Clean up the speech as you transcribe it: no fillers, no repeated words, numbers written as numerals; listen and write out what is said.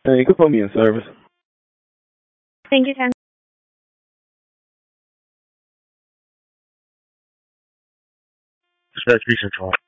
Hey, you can put me in service. Thank you, Sam. Dispatch Beach Central.